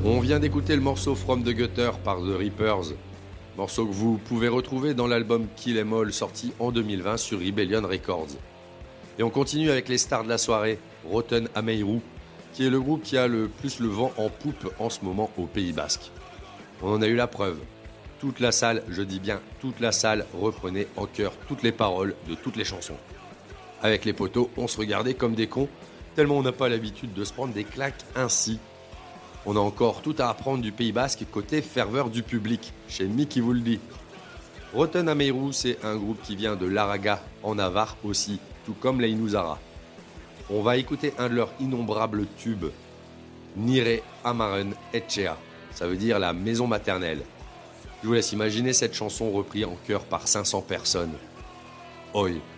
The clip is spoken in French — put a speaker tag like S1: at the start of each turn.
S1: On vient d'écouter le morceau From the Gutter par The Reapers, morceau que vous pouvez retrouver dans l'album Kill 'Em All sorti en 2020 sur Rebellion Records. Et on continue avec les stars de la soirée, Rotten Ameirou, qui est le groupe qui a le plus le vent en poupe en ce moment au Pays Basque. On en a eu la preuve. Toute la salle, je dis bien toute la salle, reprenait en chœur toutes les paroles de toutes les chansons. Avec les potos, on se regardait comme des cons, tellement on n'a pas l'habitude de se prendre des claques ainsi. On a encore tout à apprendre du Pays Basque côté ferveur du public, chez Mickey vous le dit. Rotten Ameirou, c'est un groupe qui vient de Laraga, en Navarre aussi, tout comme les Inuzara. On va écouter un de leurs innombrables tubes, Nire Amaren Etchea, ça veut dire la maison maternelle. Je vous laisse imaginer cette chanson reprise en chœur par 500 personnes. Oi.